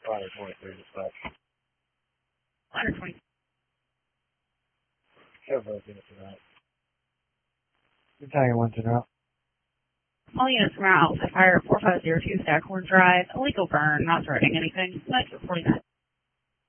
Ladder 23 dispatch. Ladder 20. Show both units for that. Battalion 1's en route. All units from Alpha Fire 4502 Staghorn Drive. Illegal burn, not threatening anything. Nice reporting that.